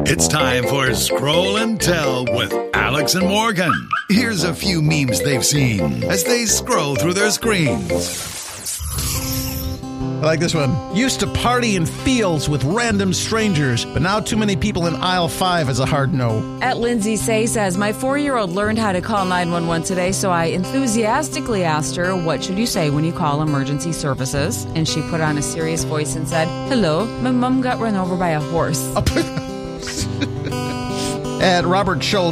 It's time for Scroll and Tell with Alex and Morgan. Here's a few memes they've seen as they scroll through their screens. I like this one. Used to party in fields with random strangers, but now too many people in aisle 5 is a hard no. At Lindsay Say says, my 4-year-old learned how to call 911 today, so I enthusiastically asked her, what should you say when you call emergency services? And she put on a serious voice and said, hello, my mom got run over by a horse. At Robert Schultz,